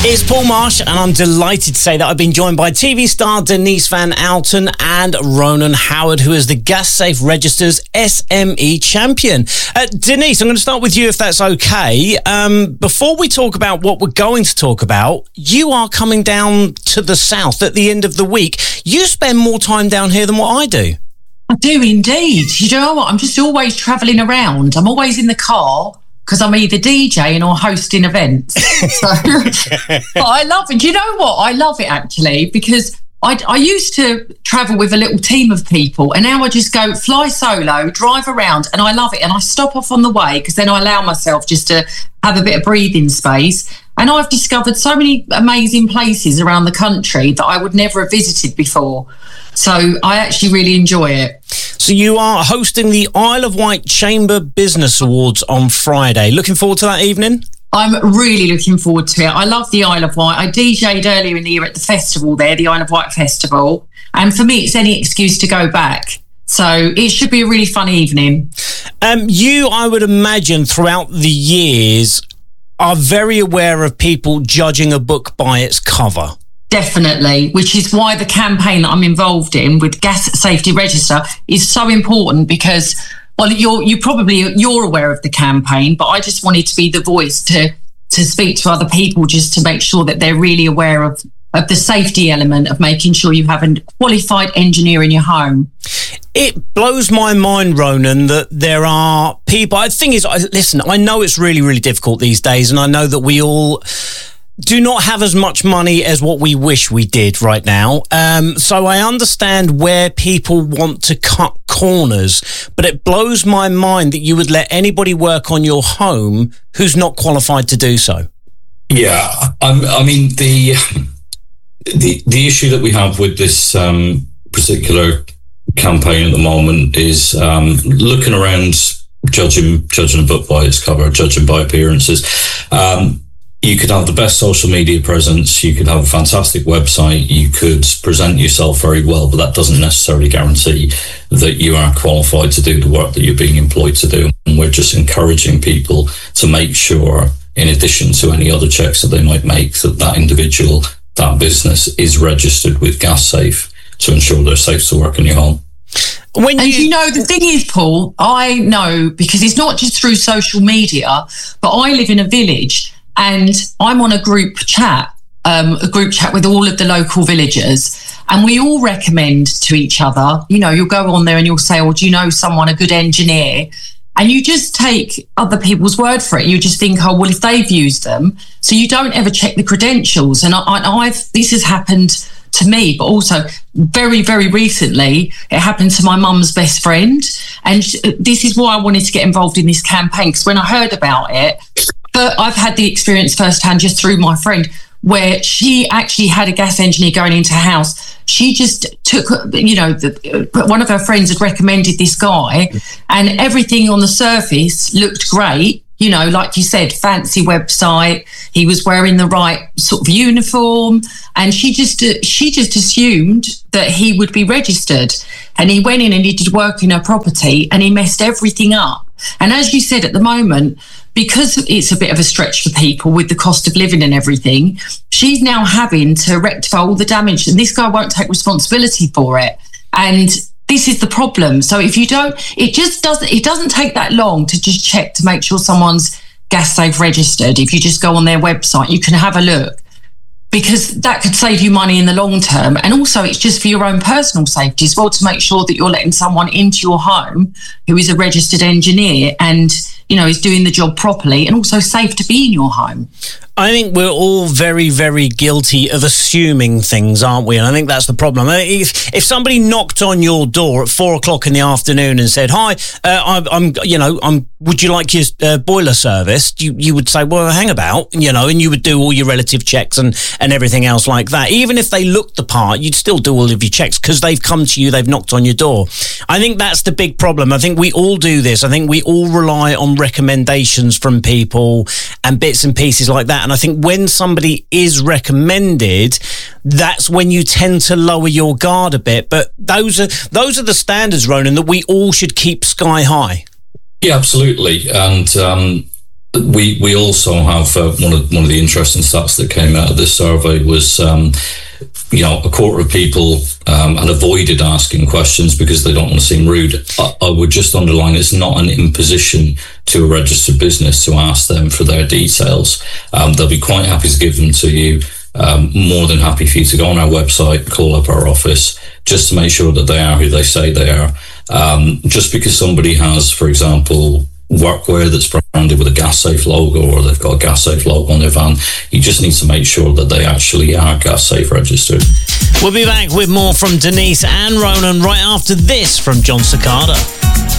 It's Paul Marsh, and I'm delighted to say that I've been joined by TV star Denise Van Outen and Ronan Howard, who is the Gas Safe Register's SME champion. Denise, I'm going to start with you if that's okay. Before we talk about what we're going to talk about, you are coming down to the south at the end of the week. You spend more time down here than what I do. I do indeed. You know what? I'm just always travelling around. I'm always in the car, because I'm either DJing or hosting events. So, but I love it. Do you know what? I love it actually, because I used to travel with a little team of people, and now I just go fly solo, drive around, and I love it. And I stop off on the way, because then I allow myself just to have a bit of breathing space. And I've discovered so many amazing places around the country that I would never have visited before. So I actually really enjoy it. So you are hosting the Isle of Wight Chamber Business Awards on Friday. Looking forward to that evening? I'm really looking forward to it. I love the Isle of Wight. I DJ'd earlier in the year at the festival there, the Isle of Wight Festival. And for me, it's any excuse to go back. So it should be a really fun evening. You, I would imagine, throughout the years, are very aware of people judging a book by its cover. Definitely, which is why the campaign that I'm involved in with Gas Safety Register is so important, because, well, you're aware of the campaign, but I just wanted to be the voice to speak to other people, just to make sure that they're really aware of the safety element of making sure you have a qualified engineer in your home. It blows my mind, Ronan, that there are people. The thing is, listen, I know it's really, really difficult these days, and I know that we all do not have as much money as what we wish we did right now. So I understand where people want to cut corners, but it blows my mind that you would let anybody work on your home who's not qualified to do so. Yeah, I mean, the issue that we have with this particular campaign at the moment is looking around, judging a book by its cover, judging by appearances. You could have the best social media presence, you could have a fantastic website, you could present yourself very well, but that doesn't necessarily guarantee that you are qualified to do the work that you're being employed to do. And we're just encouraging people to make sure, in addition to any other checks that they might make, that individual, that business is registered with Gas Safe to ensure they're safe to work in your home. You know, the thing is, Paul, I know, because it's not just through social media, but I live in a village, and I'm on a group chat with all of the local villagers, and we all recommend to each other. You know, you'll go on there and you'll say, oh, do you know someone, a good engineer? And you just take other people's word for it. You just think, oh, well, if they've used them. So you don't ever check the credentials. And this has happened to me, but also very, very recently, it happened to my mum's best friend. And this is why I wanted to get involved in this campaign, because when I heard about it, but I've had the experience firsthand just through my friend, where she actually had a gas engineer going into her house. She just took, one of her friends had recommended this guy, and everything on the surface looked great. You know, like you said, fancy website. He was wearing the right sort of uniform, and she just assumed that he would be registered. And he went in and he did work in her property, and he messed everything up. And as you said, at the moment, because it's a bit of a stretch for people with the cost of living and everything, she's now having to rectify all the damage, and this guy won't take responsibility for it. And this is the problem. So if you don't, it doesn't take that long to just check to make sure someone's Gas Safe registered. If you just go on their website, you can have a look, because that could save you money in the long term. And also it's just for your own personal safety as well, to make sure that you're letting someone into your home who is a registered engineer and, you know, is doing the job properly, and also safe to be in your home. I think we're all very, very guilty of assuming things, aren't we? And I think that's the problem. If somebody knocked on your door at 4:00 in the afternoon and said, "Hi, would you like your boiler serviced?" You would say, "Well, hang about," and you would do all your relative checks and everything else like that. Even if they looked the part, you'd still do all of your checks, because they've come to you, they've knocked on your door. I think that's the big problem. I think we all do this. I think we all rely on recommendations from people and bits and pieces like that. And I think when somebody is recommended, that's when you tend to lower your guard a bit. But those are the standards, Ronan, that we all should keep sky high. Yeah, absolutely. And we also have one of the interesting stats that came out of this survey was a quarter of people had avoided asking questions because they don't want to seem rude. I would just underline it's not an imposition to a registered business to ask them for their details. They'll be quite happy to give them to you. More than happy for you to go on our website, call up our office, just to make sure that they are who they say they are. Just because somebody has, for example, workwear that's branded with a Gas Safe logo, or they've got a Gas Safe logo on their van, you just need to make sure that they actually are Gas Safe registered. We'll be back with more from Denise and Ronan right after this from John Cicada.